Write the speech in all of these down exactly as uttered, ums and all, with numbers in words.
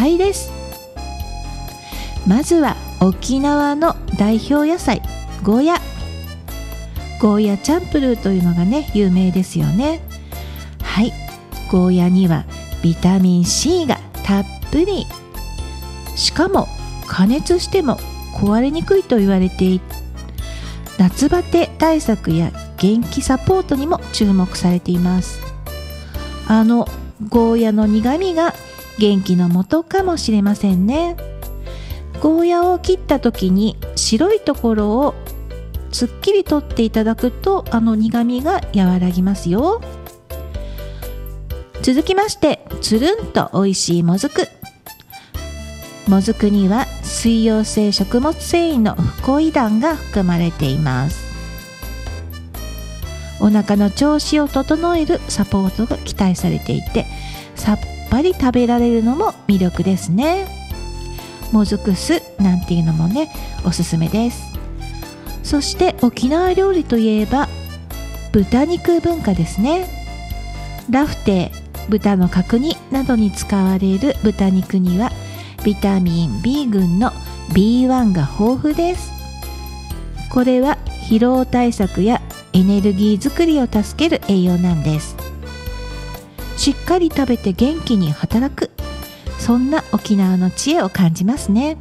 ぱいです。まずは沖縄の代表野菜ゴーヤ。ゴーヤチャンプルーというのがね有名ですよね。はい、ゴーヤにはビタミン C がたっぷり。しかも加熱しても壊れにくいと言われていて、夏バテ対策や元気サポートにも注目されています。あのゴーヤの苦味が元気の元かもしれませんね。ゴーヤを切った時に白いところをすっきり取っていただくと、あの苦味が和らぎますよ。続きまして、つるんと美味しいもずく。もずくには水溶性食物繊維のフコイダンが含まれています。お腹の調子を整えるサポートが期待されていて、さっぱり食べられるのも魅力ですね。もずく酢なんていうのもねおすすめです。そして沖縄料理といえば豚肉文化ですね。ラフテー、豚の角煮などに使われる豚肉にはビタミン B 群の ビーワン が豊富です。これは疲労対策やエネルギー作りを助ける栄養なんです。しっかり食べて元気に働く、そんな沖縄の知恵を感じますね。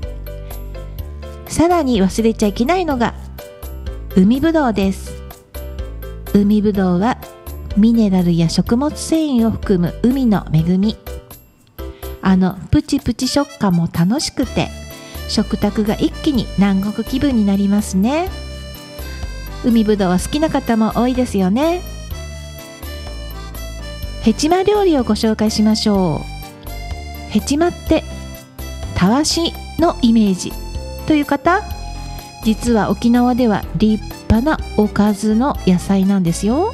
さらに忘れちゃいけないのが海ぶどうです。海ぶどうはミネラルや食物繊維を含む海の恵み。あのプチプチ食感も楽しくて、食卓が一気に南国気分になりますね。海ぶどうは好きな方も多いですよね。ヘチマ料理をご紹介しましょう。ヘチマってたわしのイメージという方、実は沖縄では立派なおかずの野菜なんですよ。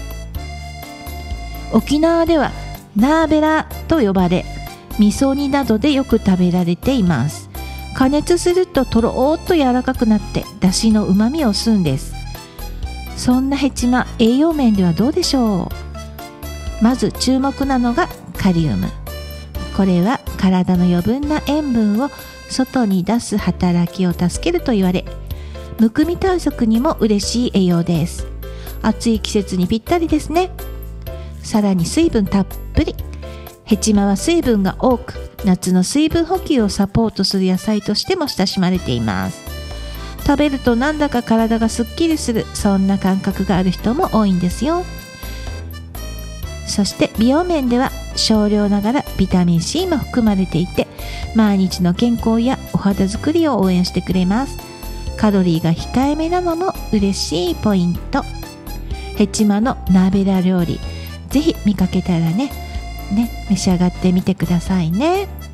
沖縄ではナーベラと呼ばれ、味噌煮などでよく食べられています。加熱するととろーっと柔らかくなって出汁のうまみを吸うんです。そんなヘチマ、栄養面ではどうでしょう。まず注目なのがカリウム。これは体の余分な塩分を外に出す働きを助けると言われ、むくみ対策にも嬉しい栄養です。暑い季節にぴったりですね。さらに水分たっぷり。ヘチマは水分が多く、夏の水分補給をサポートする野菜としても親しまれています。食べるとなんだか体がすっきりする、そんな感覚がある人も多いんですよ。そして美容面では少量ながらビタミン C も含まれていて、毎日の健康やお肌作りを応援してくれます。カロリーが控えめなのも嬉しいポイント。ヘチマのナーベラ料理、ぜひ見かけたらねね召し上がってみてくださいね。